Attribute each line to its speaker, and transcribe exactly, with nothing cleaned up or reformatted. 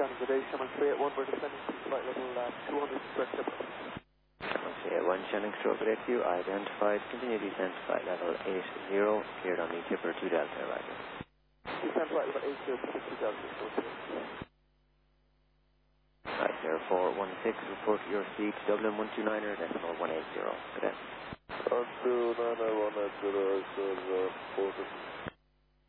Speaker 1: Shannon, good day. Shannon three eight one, we're descending to flight level uh, two hundred square kilometers.
Speaker 2: three eight one, Shannon stroke at eight Q, identified, continue descent flight level eight zero, cleared on the Clipper two Delta, roger.
Speaker 1: Descent flight level eight zero, Clipper two Delta, okay.
Speaker 2: Right, zero four one six, report your speed, Dublin one two niner, decimal one eight zero, good day.
Speaker 1: one two niner, one eight zero, I said, uh,